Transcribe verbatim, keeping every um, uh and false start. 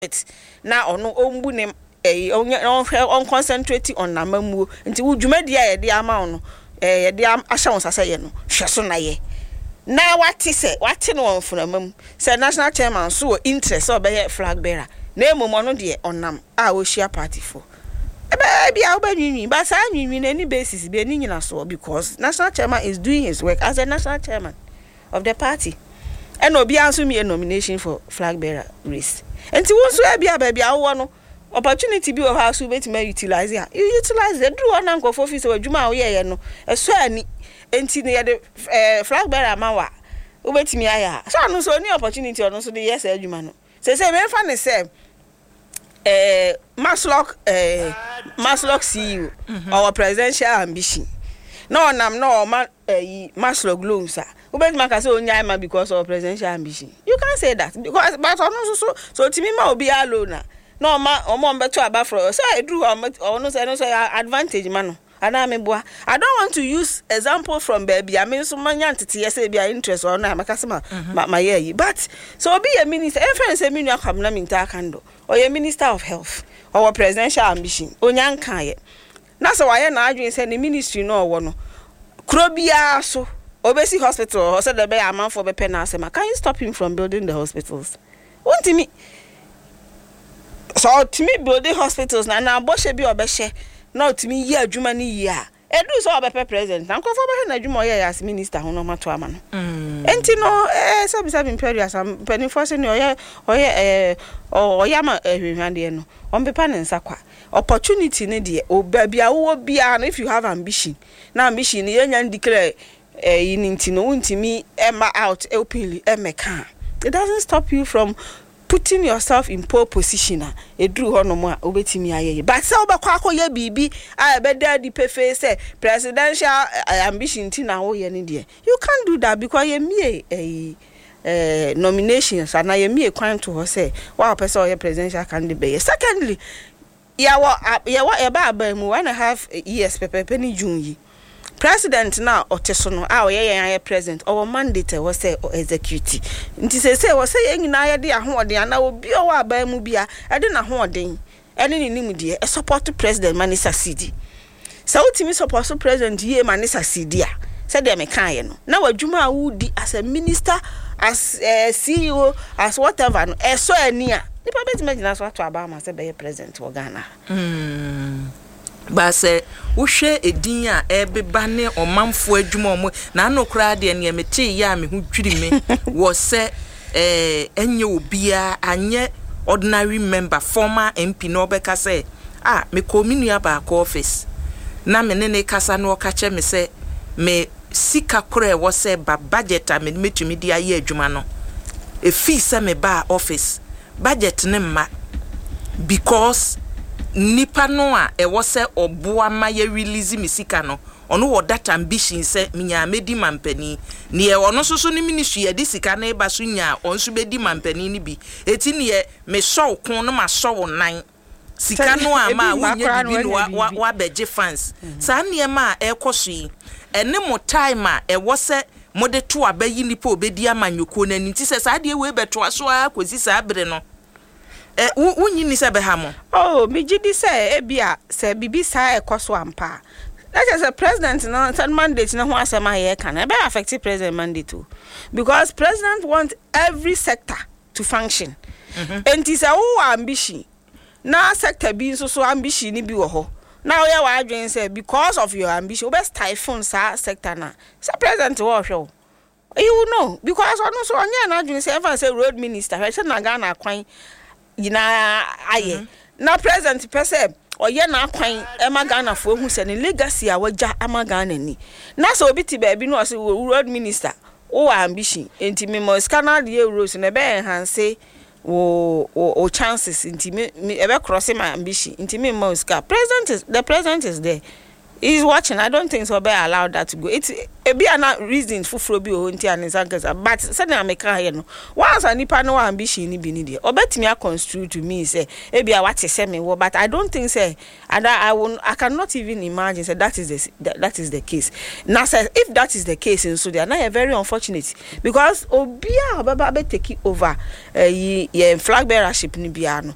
it na ono ombu ne eh on concentrate on namamu nti wudwumadi a ye de ama ono eh ye de ahya won sasa ye no hweso na ye na wati se wati no won funamam se national chairman so interest obey flag bearer na emom no de onam a wo share party for ebe bia obanwinwi but sa nwinwi na any basis be any nyina so because national chairman is doing his work as a national chairman of the party and obi anso me a nomination for flag bearer race enti won so bia bia awo no opportunity bi o ha so betima utilize ya you utilize the do one anko for office adwuma wo ye ye no eso ani enti ne ye eh flag bearer ma wa wo betimi aya so anu so ni opportunity ono so de yes adwuma no se se me fa ne se eh Maslock eh Maslock C E O mm-hmm. Our presidential ambition no nam no ma eh Maslock loans ah wo betimi ka say onya ma because of presidential ambition you can't say that because but ono so so timi ma obi alone no ma omo mbeto aba for so I do ono say no say advantage man no ana me boa I don't want to use example from baby I mean so manya ntete say be interest or na maka sama my year but so be a minister everyone say me nua kwamna minta kando or a minister of health or presidential ambition onyanka ye na so waye na adwen say the ministry no wo no krobia so obesi hospital or say the be amount for be pen asema can you stop him from building the hospitals want me so to me building hospitals na na boshe bi obehye na to me ye adwuma ni ye a edu so obepe president na nkofo be na adwuma ye as minister ho no mato ama no enti no eh sabi sabi imperial am penifo ni oye oye eh oyama ehwehwande no ombepa ne nsakwa opportunity ne de obabia wo bia if you have ambition na ambition ye nya declare eh yinti no untimi emma out openly emeka it doesn't stop you from putting yourself in pole position a edru ho no mo a obetimi ayeye but say obekwa akoye bibi a ebeda di pefe say presidential uh, ambition ti na wo ye ne de you can't do that because ye mie eh uh, nominations and ye mie kwan to ho say wa person or presidential candidate secondly ya wa ya wa e ba aba mu one and a half years pepe ni June yi president now oteso no a oye yan president our mandate was say execute nti say say was say nyina ya de ahoden na obi o wa ba mu bia e de na ahoden ene ni nim de e support president mani succeed so ultimate support president ye mani succeed a say de me kan ye no na wadwuma wudi as a minister as uh, C E O as whatever no e so ani a nipa beti magina so ato aba ma say be president wo Ghana mm ba se wo hwe edin a ebeba ne omamfo adwuma omo na anokra de ne mete ya me hu twiri me wo se eh enye obia anye ordinary member former M P no beka se ah me kominu aba ko office na me ne ne kasa no ka che me se me sika kore wo se ba budget a me metumi dia ye adwuma no e fi se me ba office budget ne ma because nipa no a e wo se oboa ma ye release misika no ono wo that ambition se minya medi mampani ne e ono soso ni ministry e di sika na e ba so nya onso bedi mampani ni bi eti ne e me show kon no ma show nan sika no a ma wo nya bi no wa wa beje fans sa ne ma e koso yi ene mo time a e wo se mode to abayi nipa obedi amanyoko na nti se sa de we beto aso a kosi sa abre no eh unyi ni se be ha mo oh me gidi se e bia se bibi sa e koso ampa that is a president no third mandate no ho asema ye kan e be affect president mandate too because president want every sector to function and is a who ambition na sector bi so so ambition ni bi wo ho now ya wa adwen say because of your ambition we best typhoon sa sector na say president wo hwe you know because ono so onye na adwen say ever say road minister hwe na Ghana kwan yina aye mm-hmm. na president person oye na kwan e ma Ghana fo hu se ne legacy a waja ama Ghana ni na so obi ti ba bi no say road minister o ambition enti me mo scanner the euros na be enhance o o chances enti me e be cross my ambition enti me mo ska president is the president is there. He's watching. I don't think so be allowed that to go. It's a be an reason for frobi o nti anizangaza. But suddenly I make here no. Once I nipa no ambition ni bi ni there. Obetimi a construe to me say e be a what say me wo but I don't think say and I, I will I cannot even imagine say that is the that, that is the case. Now say if that is the case in Sudan, now very unfortunate because obia obaba be take over uh, ye flag bearership ni bia no.